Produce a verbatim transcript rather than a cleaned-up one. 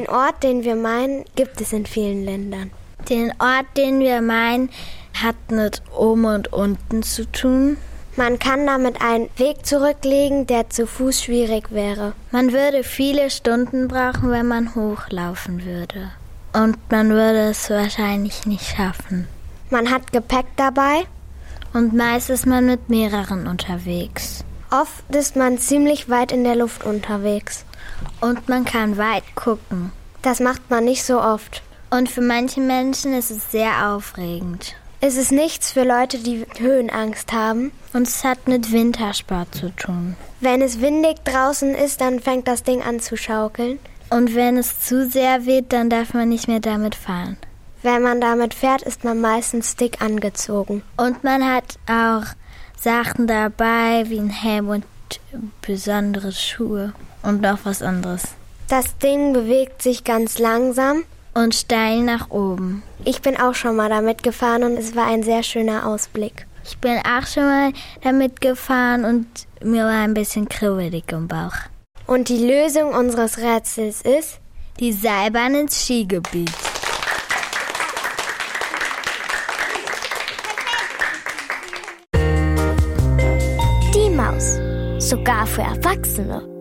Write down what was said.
Den Ort, den wir meinen, gibt es in vielen Ländern. Den Ort, den wir meinen, hat mit oben und unten zu tun. Man kann damit einen Weg zurücklegen, der zu Fuß schwierig wäre. Man würde viele Stunden brauchen, wenn man hochlaufen würde. Und man würde es wahrscheinlich nicht schaffen. Man hat Gepäck dabei. Und meist ist man mit mehreren unterwegs. Oft ist man ziemlich weit in der Luft unterwegs. Und man kann weit gucken. Das macht man nicht so oft. Und für manche Menschen ist es sehr aufregend. Es ist nichts für Leute, die Höhenangst haben. Und es hat mit Wintersport zu tun. Wenn es windig draußen ist, dann fängt das Ding an zu schaukeln. Und wenn es zu sehr weht, dann darf man nicht mehr damit fahren. Wenn man damit fährt, ist man meistens dick angezogen. Und man hat auch Sachen dabei, wie ein Helm und besondere Schuhe und noch was anderes. Das Ding bewegt sich ganz langsam und steil nach oben. Ich bin auch schon mal damit gefahren und es war ein sehr schöner Ausblick. Ich bin auch schon mal damit gefahren und mir war ein bisschen kribbelig im Bauch. Und die Lösung unseres Rätsels ist die Seilbahn ins Skigebiet. Die Maus. Sogar für Erwachsene.